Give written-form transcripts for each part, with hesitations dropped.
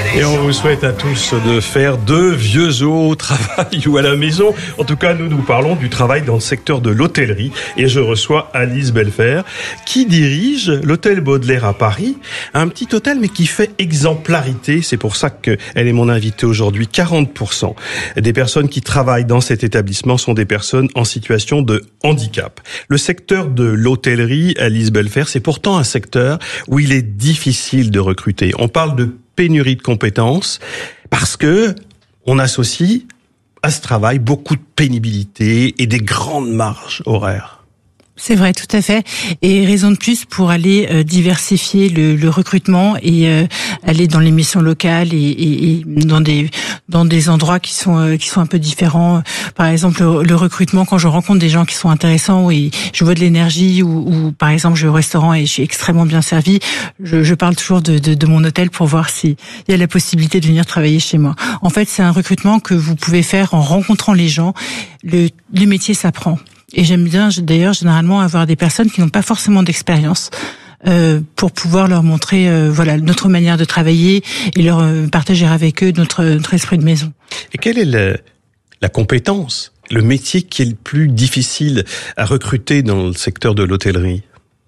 Et on vous souhaite à tous de faire de vieux os au travail ou à la maison. En tout cas, nous parlons du travail dans le secteur de l'hôtellerie. Et je reçois Alice Belfer, qui dirige l'hôtel Baudelaire à Paris. Un petit hôtel, mais qui fait exemplarité. C'est pour ça qu'elle est mon invitée aujourd'hui. 40% des personnes qui travaillent dans cet établissement sont des personnes en situation de handicap. Le secteur de l'hôtellerie, Alice Belfer, c'est pourtant un secteur où il est difficile de recruter. On parle de pénurie de compétences parce que on associe à ce travail beaucoup de pénibilité et des grandes marges horaires. C'est vrai, tout à fait. Et raison de plus pour aller diversifier le recrutement et aller dans les missions locales et dans des endroits qui sont un peu différents. Par exemple, le recrutement, quand je rencontre des gens qui sont intéressants et je vois de l'énergie ou par exemple je vais au restaurant et je suis extrêmement bien servie, je parle toujours de mon hôtel pour voir s'il y a la possibilité de venir travailler chez moi. En fait, c'est un recrutement que vous pouvez faire en rencontrant les gens. Le métier s'apprend. Et j'aime bien d'ailleurs généralement avoir des personnes qui n'ont pas forcément d'expérience pour pouvoir leur montrer notre manière de travailler et leur partager avec eux notre esprit de maison. Et quelle est la compétence, le métier qui est le plus difficile à recruter dans le secteur de l'hôtellerie ?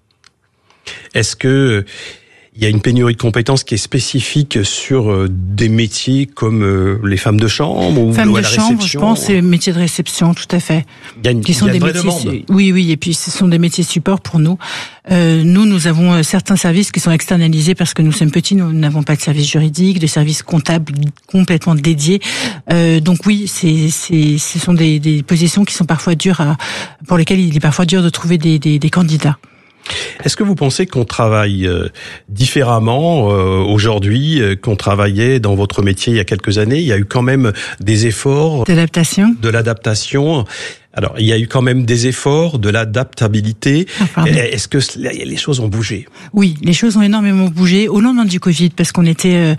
Est-ce que il y a une pénurie de compétences qui est spécifique sur des métiers comme les femmes de chambre ou à la réception. Femmes de chambre, je pense, c'est métiers de réception, tout à fait. Il y a une vraie demande. Oui, et puis ce sont des métiers support pour nous. Nous avons certains services qui sont externalisés parce que nous sommes petits, nous n'avons pas de service juridique, de service comptable complètement dédié. Donc oui, ce sont des positions qui sont parfois dures pour lesquelles il est parfois dur de trouver des candidats. Est-ce que vous pensez qu'on travaille différemment aujourd'hui qu'on travaillait dans votre métier il y a quelques années ? Il y a eu quand même des efforts de l'adaptation. Alors, il y a eu quand même des efforts, de l'adaptabilité. Est-ce que les choses ont bougé ? Oui, les choses ont énormément bougé au lendemain du Covid, parce qu'on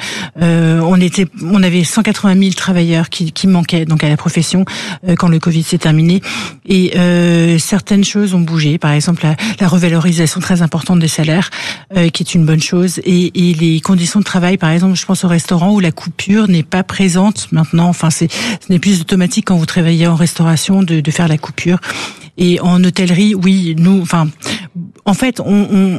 avait 180 000 travailleurs qui manquaient donc à la profession quand le Covid s'est terminé. Et certaines choses ont bougé. Par exemple, la revalorisation très importante des salaires, qui est une bonne chose, et les conditions de travail. Par exemple, je pense au restaurant où la coupure n'est pas présente maintenant. Enfin, ce n'est plus automatique quand vous travaillez en restauration de faire la coupure. Et en hôtellerie, oui, en fait, on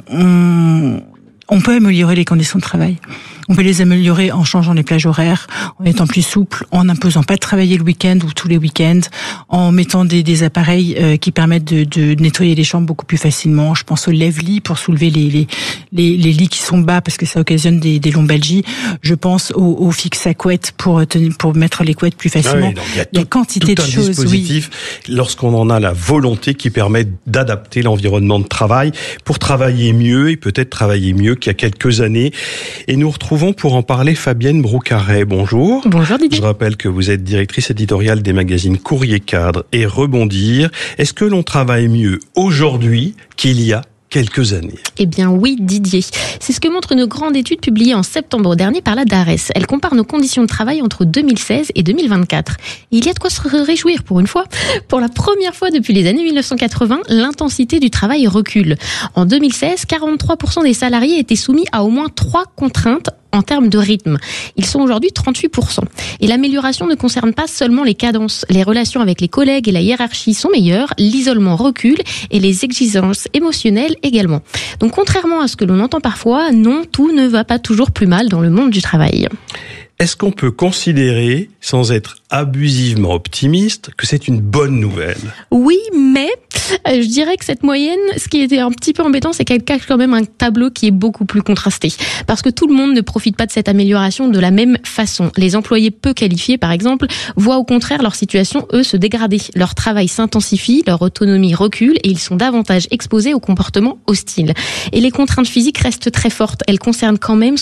peut améliorer les conditions de travail. On peut les améliorer en changeant les plages horaires, en étant plus souple, en imposant pas de travailler le week-end ou tous les week-ends, en mettant des appareils qui permettent de nettoyer les chambres beaucoup plus facilement. Je pense au lève-lit pour soulever les lits qui sont bas parce que ça occasionne des lombalgies. Je pense au fixe à couette pour mettre les couettes plus facilement. Il y a quantité de choses. Dispositif, lorsqu'on en a la volonté qui permet d'adapter l'environnement de travail pour travailler mieux et peut-être travailler mieux qu'il y a quelques années. Et nous retrouvons pour en parler Fabienne Broucaret. Bonjour. Bonjour Didier. Je rappelle que vous êtes directrice éditoriale des magazines Courrier Cadre et Rebondir. Est-ce que l'on travaille mieux aujourd'hui qu'il y a quelques années? Eh bien oui, Didier. C'est ce que montre une grande étude publiée en septembre dernier par la DARES. Elle compare nos conditions de travail entre 2016 et 2024. Et il y a de quoi se réjouir pour une fois. Pour la première fois depuis les années 1980, l'intensité du travail recule. En 2016, 43% des salariés étaient soumis à au moins 3 contraintes en termes de rythme. Ils sont aujourd'hui 38%. Et l'amélioration ne concerne pas seulement les cadences. Les relations avec les collègues et la hiérarchie sont meilleures, l'isolement recule et les exigences émotionnelles également. Donc contrairement à ce que l'on entend parfois, non, tout ne va pas toujours plus mal dans le monde du travail. Est-ce qu'on peut considérer, sans être abusivement optimiste, que c'est une bonne nouvelle ? Oui, mais je dirais que cette moyenne, ce qui était un petit peu embêtant, c'est qu'elle cache quand même un tableau qui est beaucoup plus contrasté. Parce que tout le monde ne profite pas de cette amélioration de la même façon. Les employés peu qualifiés, par exemple, voient au contraire leur situation, eux, se dégrader. Leur travail s'intensifie, leur autonomie recule et ils sont davantage exposés aux comportements hostiles. Et les contraintes physiques restent très fortes. Elles concernent quand même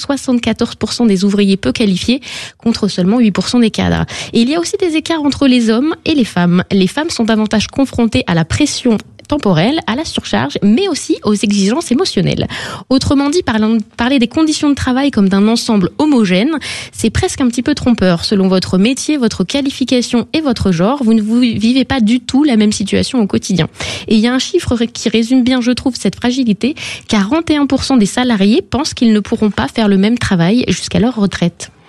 74% des ouvriers peu qualifiés contre seulement 8% des cadres. Et il y a aussi des écarts entre les hommes et les femmes. Les femmes sont davantage confrontées à la pression temporelle, à la surcharge, mais aussi aux exigences émotionnelles. Autrement dit, parler des conditions de travail comme d'un ensemble homogène, c'est presque un petit peu trompeur. Selon votre métier, votre qualification et votre genre, vous ne vivez pas du tout la même situation au quotidien. Et il y a un chiffre qui résume bien, je trouve, cette fragilité. 41% des salariés pensent qu'ils ne pourront pas faire le même travail jusqu'à leur retraite.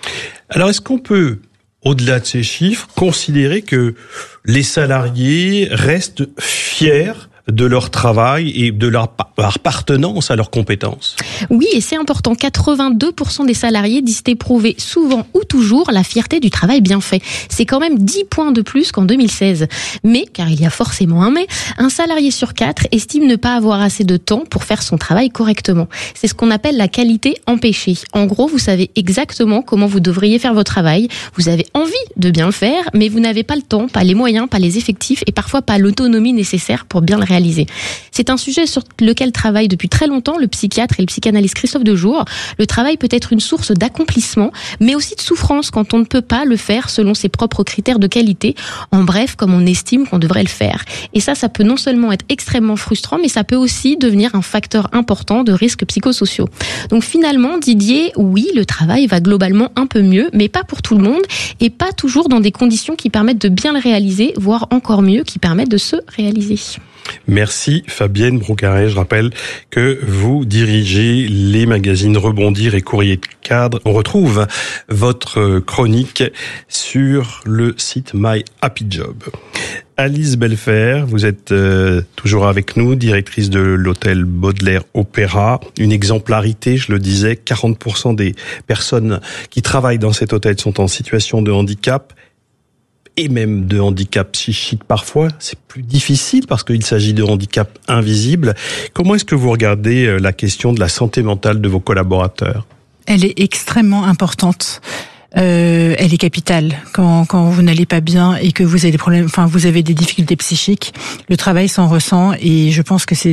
Alors, est-ce qu'on peut, au-delà de ces chiffres, considérer que les salariés restent fiers de leur travail et de leur appartenance à leurs compétences? Oui, et c'est important. 82% des salariés disent éprouver souvent ou toujours la fierté du travail bien fait. C'est quand même 10 points de plus qu'en 2016. Mais, car il y a forcément un mais, un salarié sur 4 estime ne pas avoir assez de temps pour faire son travail correctement. C'est ce qu'on appelle la qualité empêchée. En gros, vous savez exactement comment vous devriez faire votre travail. Vous avez envie de bien le faire, mais vous n'avez pas le temps, pas les moyens, pas les effectifs et parfois pas l'autonomie nécessaire pour bien le réaliser. C'est un sujet sur lequel travaille depuis très longtemps le psychiatre et le psychanalyste Christophe Dejour. Le travail peut être une source d'accomplissement, mais aussi de souffrance quand on ne peut pas le faire selon ses propres critères de qualité. En bref, comme on estime qu'on devrait le faire. Et ça peut non seulement être extrêmement frustrant, mais ça peut aussi devenir un facteur important de risques psychosociaux. Donc finalement, Didier, oui, le travail va globalement un peu mieux, mais pas pour tout le monde et pas toujours dans des conditions qui permettent de bien le réaliser, voire encore mieux, qui permettent de se réaliser. Merci Fabienne Broucaret. Je rappelle que vous dirigez les magazines Rebondir et Courrier de Cadre. On retrouve votre chronique sur le site My Happy Job. Alice Belfer, vous êtes toujours avec nous, directrice de l'hôtel Baudelaire Opéra. Une exemplarité, je le disais, 40% des personnes qui travaillent dans cet hôtel sont en situation de handicap. Et même de handicap psychique parfois, c'est plus difficile parce qu'il s'agit de handicap invisible. Comment est-ce que vous regardez la question de la santé mentale de vos collaborateurs ? Elle est extrêmement importante. Elle est capitale. Quand vous n'allez pas bien et que vous avez des problèmes, vous avez des difficultés psychiques, le travail s'en ressent et je pense que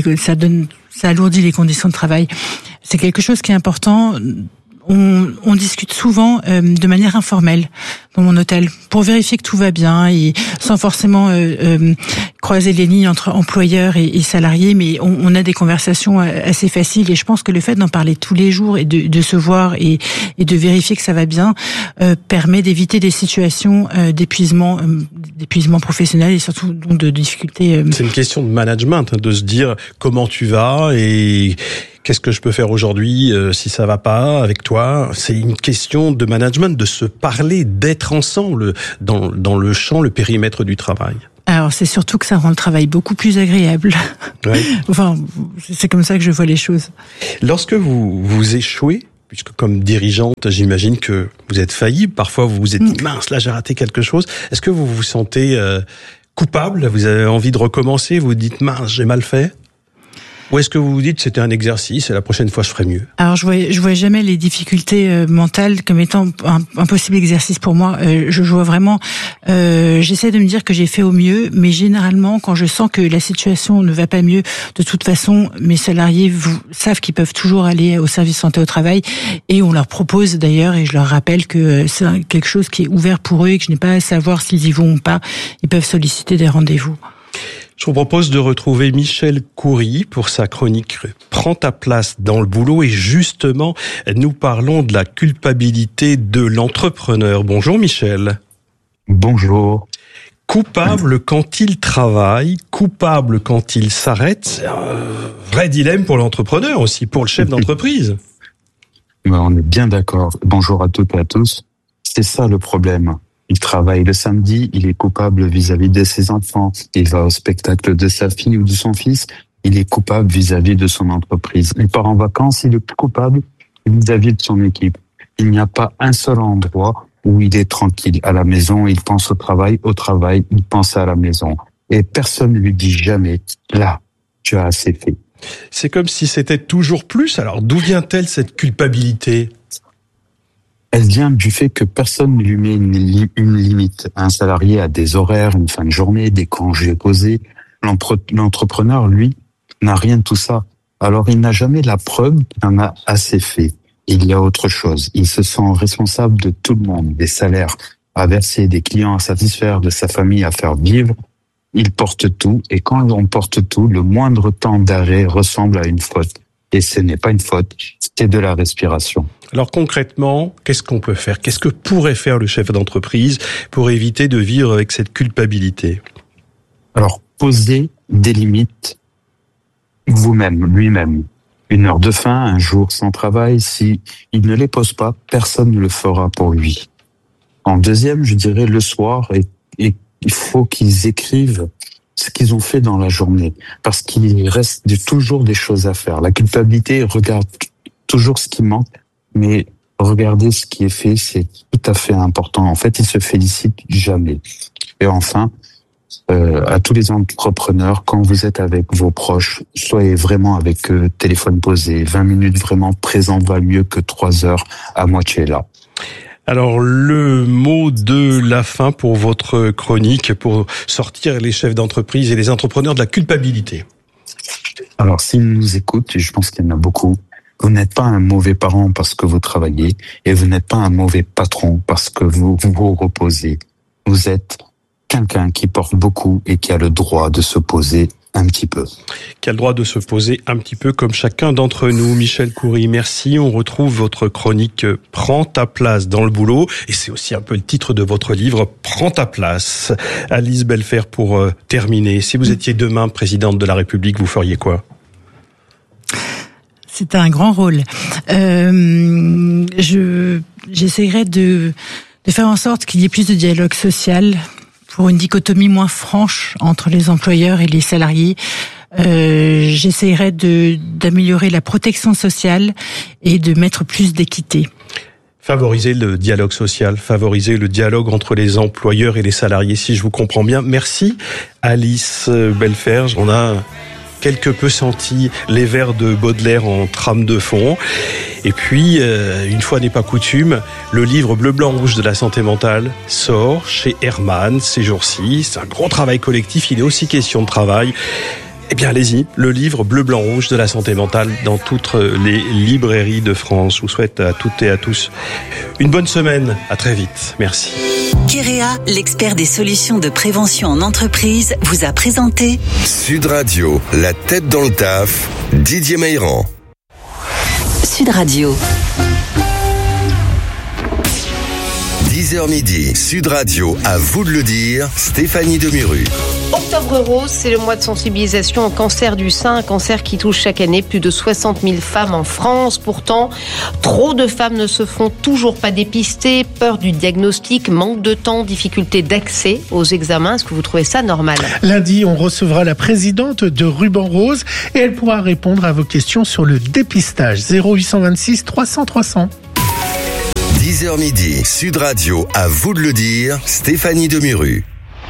ça alourdit les conditions de travail. C'est quelque chose qui est important. On discute souvent de manière informelle dans mon hôtel pour vérifier que tout va bien et sans forcément croiser les lignes entre employeurs et salariés, mais on a des conversations assez faciles et je pense que le fait d'en parler tous les jours et de se voir et de vérifier que ça va bien permet d'éviter des situations d'épuisement professionnel et surtout donc de difficultés. C'est une question de management, de se dire comment tu vas et qu'est-ce que je peux faire aujourd'hui si ça va pas avec toi? C'est une question de management, de se parler, d'être ensemble dans le champ, le périmètre du travail. Alors c'est surtout que ça rend le travail beaucoup plus agréable. Ouais. C'est comme ça que je vois les choses. Lorsque vous échouez, puisque comme dirigeante, j'imagine que vous êtes faillible, parfois vous vous êtes dit mince, là j'ai raté quelque chose. Est-ce que vous vous sentez coupable? Vous avez envie de recommencer? Vous vous dites mince, j'ai mal fait? Ou est-ce que vous vous dites c'était un exercice et la prochaine fois je ferai mieux? Alors je vois jamais les difficultés mentales comme étant un possible exercice pour moi. Je vois vraiment, j'essaie de me dire que j'ai fait au mieux, mais généralement quand je sens que la situation ne va pas mieux, de toute façon mes salariés savent qu'ils peuvent toujours aller au service santé au travail et on leur propose d'ailleurs et je leur rappelle que c'est quelque chose qui est ouvert pour eux et que je n'ai pas à savoir s'ils y vont ou pas. Ils peuvent solliciter des rendez-vous. Je vous propose de retrouver Michel Coury pour sa chronique « Prends ta place dans le boulot » et justement, nous parlons de la culpabilité de l'entrepreneur. Bonjour Michel. Bonjour. Coupable quand il travaille, coupable quand il s'arrête, c'est un vrai dilemme pour l'entrepreneur aussi, pour le chef d'entreprise. On est bien d'accord. Bonjour à toutes et à tous. C'est ça le problème. Il travaille le samedi, il est coupable vis-à-vis de ses enfants. Il va au spectacle de sa fille ou de son fils, il est coupable vis-à-vis de son entreprise. Il part en vacances, il est coupable vis-à-vis de son équipe. Il n'y a pas un seul endroit où il est tranquille. À la maison, il pense au travail, il pense à la maison. Et personne ne lui dit jamais, là, tu as assez fait. C'est comme si c'était toujours plus. Alors, d'où vient-elle cette culpabilité ? Elle vient du fait que personne ne lui met une limite. Un salarié a des horaires, une fin de journée, des congés posés. L'entrepreneur, lui, n'a rien de tout ça. Alors, il n'a jamais la preuve qu'il en a assez fait. Il y a autre chose. Il se sent responsable de tout le monde, des salaires à verser, des clients à satisfaire, de sa famille à faire vivre. Il porte tout. Et quand on porte tout, le moindre temps d'arrêt ressemble à une faute. Et ce n'est pas une faute, c'est de la respiration. Alors concrètement, qu'est-ce qu'on peut faire ? Qu'est-ce que pourrait faire le chef d'entreprise pour éviter de vivre avec cette culpabilité ? Alors, poser des limites vous-même, lui-même. une heure de faim, un jour sans travail, si il ne les pose pas, personne ne le fera pour lui. En deuxième, je dirais le soir, et il faut qu'ils écrivent ce qu'ils ont fait dans la journée, parce qu'il reste toujours des choses à faire. La culpabilité regarde toujours ce qui manque, mais regarder ce qui est fait, c'est tout à fait important. En fait, ils se félicitent jamais. Et enfin, à tous les entrepreneurs, quand vous êtes avec vos proches, soyez vraiment avec eux, téléphone posé. 20 minutes vraiment présent va mieux que 3 heures à moitié là. Alors, le mot de la fin pour votre chronique, pour sortir les chefs d'entreprise et les entrepreneurs de la culpabilité. Alors, s'ils nous écoutent, et je pense qu'il y en a beaucoup, vous n'êtes pas un mauvais parent parce que vous travaillez, et vous n'êtes pas un mauvais patron parce que vous vous reposez. Vous êtes quelqu'un qui porte beaucoup et qui a le droit de se poser un petit peu. Qui a le droit de se poser un petit peu comme chacun d'entre nous. Michel Coury, merci. On retrouve votre chronique « Prends ta place dans le boulot ». Et c'est aussi un peu le titre de votre livre « Prends ta place ». Alice Belfer, pour terminer, si vous étiez demain présidente de la République, vous feriez quoi ? C'est un grand rôle. J'essaierai de faire en sorte qu'il y ait plus de dialogue social pour une dichotomie moins franche entre les employeurs et les salariés. J'essaierai d'améliorer la protection sociale et de mettre plus d'équité. Favoriser le dialogue social, favoriser le dialogue entre les employeurs et les salariés, si je vous comprends bien. Merci Alice Belfer. On a quelque peu senti les vers de Baudelaire en trame de fond. Et puis, une fois n'est pas coutume, le livre Bleu, Blanc, Rouge de la santé mentale sort chez Hermann ces jours-ci. C'est un gros travail collectif, il est aussi question de travail. Eh bien, allez-y, le livre Bleu, Blanc, Rouge de la santé mentale dans toutes les librairies de France. Je vous souhaite à toutes et à tous une bonne semaine. À très vite. Merci. Kéréa, l'expert des solutions de prévention en entreprise, vous a présenté Sud Radio, la tête dans le taf, Didier Meilran. Sud Radio. 10h midi, Sud Radio, à vous de le dire, Stéphanie Demuru. Octobre Rose, c'est le mois de sensibilisation au cancer du sein, un cancer qui touche chaque année plus de 60 000 femmes en France. Pourtant, trop de femmes ne se font toujours pas dépister, peur du diagnostic, manque de temps, difficulté d'accès aux examens. Est-ce que vous trouvez ça normal ? Lundi, on recevra la présidente de Ruban Rose et elle pourra répondre à vos questions sur le dépistage. 0826 300 300. 10h midi, Sud Radio, à vous de le dire, Stéphanie Demuru.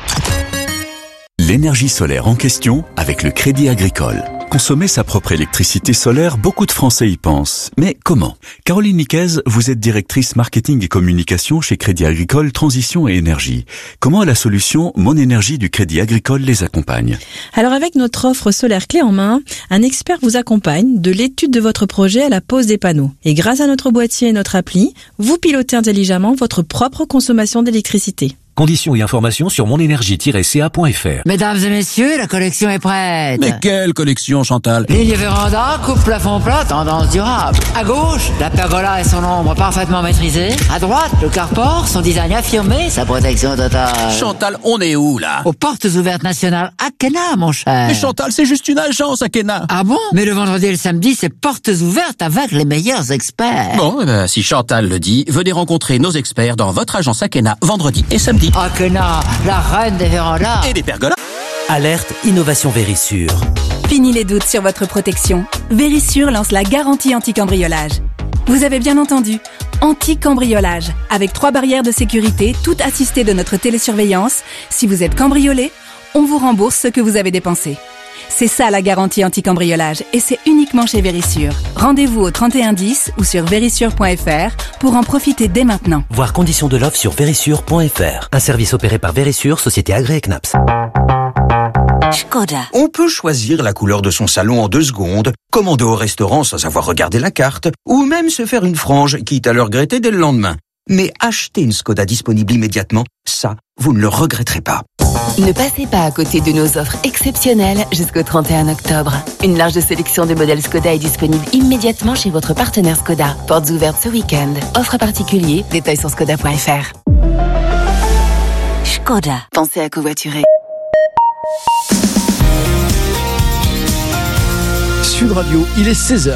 L'énergie solaire en question avec le Crédit Agricole. Consommer sa propre électricité solaire, beaucoup de Français y pensent. Mais comment ? Caroline Niquez, vous êtes directrice marketing et communication chez Crédit Agricole Transition et Énergie. Comment la solution Mon Énergie du Crédit Agricole les accompagne ? Alors avec notre offre solaire clé en main, un expert vous accompagne de l'étude de votre projet à la pose des panneaux. Et grâce à notre boîtier et notre appli, vous pilotez intelligemment votre propre consommation d'électricité. Conditions et informations sur monénergie-ca.fr. Mesdames et messieurs, la collection est prête. Mais quelle collection, Chantal ? Ligne véranda, coupe plafond plat, tendance durable. À gauche, la pergola et son ombre parfaitement maîtrisée. À droite, le carport, son design affirmé, sa protection totale. Chantal, on est où, là ? Aux portes ouvertes nationales Akena, mon cher. Mais Chantal, c'est juste une agence, Akena. Ah bon ? Mais le vendredi et le samedi, c'est portes ouvertes avec les meilleurs experts. Bon, si Chantal le dit, venez rencontrer nos experts dans votre agence Akena, vendredi et samedi. Akena, la reine des vérandas. Et des pergolas. Alerte Innovation Vérissure. Fini les doutes sur votre protection. Vérissure lance la garantie anti-cambriolage. Vous avez bien entendu, anti-cambriolage. Avec 3 barrières de sécurité, toutes assistées de notre télésurveillance. Si vous êtes cambriolé, on vous rembourse ce que vous avez dépensé. C'est ça la garantie anti-cambriolage et c'est uniquement chez Vérissure. Rendez-vous au 3110 ou sur vérissure.fr pour en profiter dès maintenant. Voir conditions de l'offre sur vérissure.fr. Un service opéré par Vérissure, société agréée CNAPS. Škoda. On peut choisir la couleur de son salon en 2 secondes, commander au restaurant sans avoir regardé la carte, ou même se faire une frange, quitte à le regretter dès le lendemain. Mais acheter une Škoda disponible immédiatement, ça, vous ne le regretterez pas. Ne passez pas à côté de nos offres exceptionnelles jusqu'au 31 octobre. Une large sélection de modèles Škoda est disponible immédiatement chez votre partenaire Škoda. Portes ouvertes ce week-end. Offre particulier, détails sur škoda.fr. Škoda. Pensez à covoiturer. Sud Radio, il est 16h.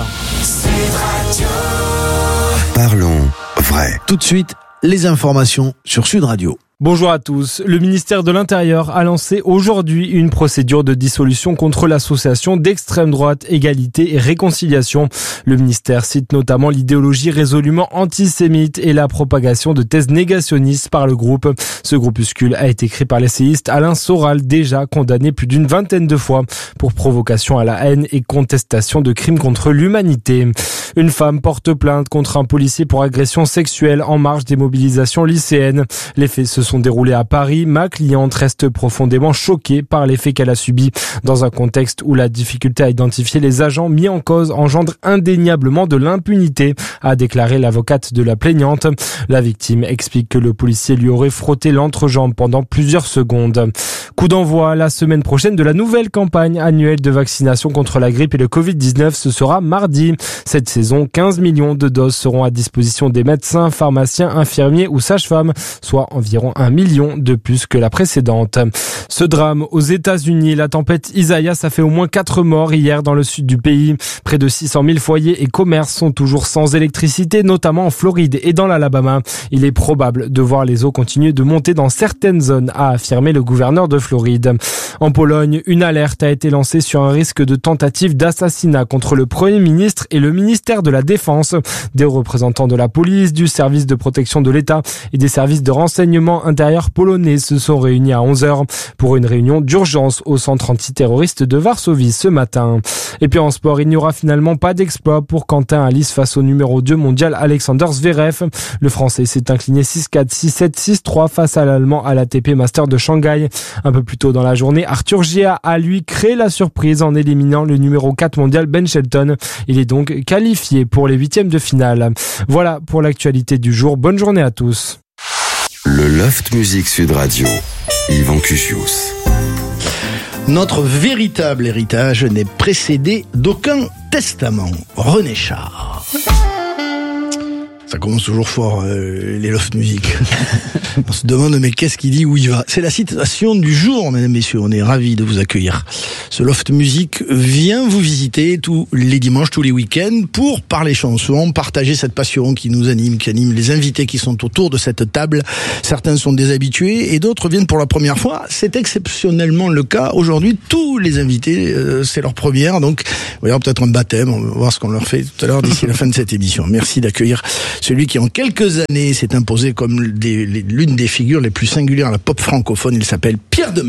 Parlons vrai. Tout de suite, les informations sur Sud Radio. Bonjour à tous. Le ministère de l'Intérieur a lancé aujourd'hui une procédure de dissolution contre l'association d'extrême droite Égalité et Réconciliation. Le ministère cite notamment l'idéologie résolument antisémite et la propagation de thèses négationnistes par le groupe. Ce groupuscule a été créé par l'essayiste Alain Soral, déjà condamné plus d'une vingtaine de fois pour provocation à la haine et contestation de crimes contre l'humanité. Une femme porte plainte contre un policier pour agression sexuelle en marge des mobilisations lycéennes. Les faits se sont déroulés à Paris. Ma cliente reste profondément choquée par les faits qu'elle a subis dans un contexte où la difficulté à identifier les agents mis en cause engendre indéniablement de l'impunité, a déclaré l'avocate de la plaignante. La victime explique que le policier lui aurait frotté l'entrejambe pendant plusieurs secondes. Coup d'envoi la semaine prochaine de la nouvelle campagne annuelle de vaccination contre la grippe et le Covid-19. Ce sera mardi. Cette saison, 15 millions de doses seront à disposition des médecins, pharmaciens, infirmiers ou sages-femmes, soit environ 1 million de plus que la précédente. Ce drame aux États-Unis, la tempête Isaias a fait au moins 4 morts hier dans le sud du pays. Près de 600 000 foyers et commerces sont toujours sans électricité, notamment en Floride et dans l'Alabama. Il est probable de voir les eaux continuer de monter dans certaines zones, a affirmé le gouverneur de Floride. En Pologne, une alerte a été lancée sur un risque de tentative d'assassinat contre le Premier ministre et le ministère de la Défense. Des représentants de la police, du service de protection de l'État et des services de renseignement intérieur polonais se sont réunis à 11h pour une réunion d'urgence au centre antiterroriste de Varsovie ce matin. Et puis en sport, il n'y aura finalement pas d'exploit pour Quentin Alice face au numéro 2 mondial Alexander Zverev. Le Français s'est incliné 6-4, 6-7, 6-3 face à l'Allemand à l'ATP Master de Shanghai. Un peu plus tôt dans la journée, Arthur Gia a lui créé la surprise en éliminant le numéro 4 mondial Ben Shelton. Il est donc qualifié pour les 8e de finale. Voilà pour l'actualité du jour. Bonne journée à tous. Le Loft Musique Sud Radio, Yvan Cuchius. Notre véritable héritage n'est précédé d'aucun testament. René Char. Ça commence toujours fort, les Loft Music. On se demande, mais qu'est-ce qu'il dit, où il va? C'est la citation du jour, mesdames, messieurs. On est ravis de vous accueillir. Ce Loft Music vient vous visiter tous les dimanches, tous les week-ends, pour parler chansons, partager cette passion qui nous anime, qui anime les invités qui sont autour de cette table. Certains sont des habitués et d'autres viennent pour la première fois. C'est exceptionnellement le cas. Aujourd'hui, tous les invités, c'est leur première. Donc, il y aura peut-être un baptême. On va voir ce qu'on leur fait tout à l'heure d'ici la fin de cette émission. Merci d'accueillir celui qui en quelques années s'est imposé comme l'une des figures les plus singulières à la pop francophone. Il s'appelle Pierre Demar.